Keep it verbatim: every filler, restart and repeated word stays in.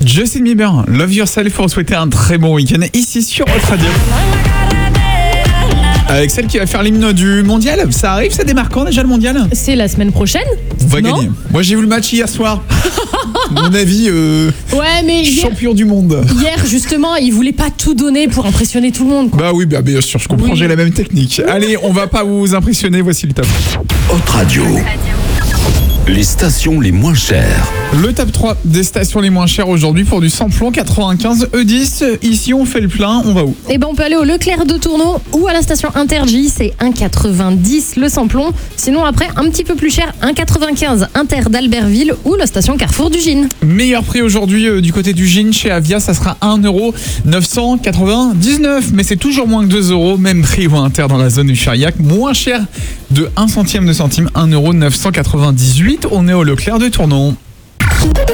Justin Bieber, Love Yourself pour souhaiter un très bon week-end ici sur Hot Radio. Avec celle qui va faire l'hymne du mondial, ça arrive, ça démarre quand déjà le mondial? C'est la semaine prochaine. On va non gagner. Moi j'ai vu le match hier soir. Mon avis, euh, ouais, mais hier, champion du monde. Hier justement, il voulait pas tout donner pour impressionner tout le monde, quoi. Bah oui, bah bien sûr, je comprends, Oui. j'ai la même technique. Allez, on va pas vous impressionner, voici le top. Hot Radio. Les stations les moins chères. Le top trois des stations les moins chères aujourd'hui pour du samplon quatre-vingt-quinze E dix. Ici, on fait le plein, on va où? Eh ben, on peut aller au Leclerc de Tournon ou à la station Intergy, c'est un quatre-vingt-dix le samplon. Sinon, après, un petit peu plus cher, un quatre-vingt-quinze Inter d'Albertville ou la station Carrefour du Gine. Meilleur prix aujourd'hui euh, du côté du Gine chez Avia, ça sera un euro neuf cent quatre-vingt-dix-neuf. Mais c'est toujours moins que deux euros, même prix au Inter dans la zone du Chariac. Moins cher de un centième de centime, un euro neuf cent quatre-vingt-dix-huit. On est au Leclerc de Tournon.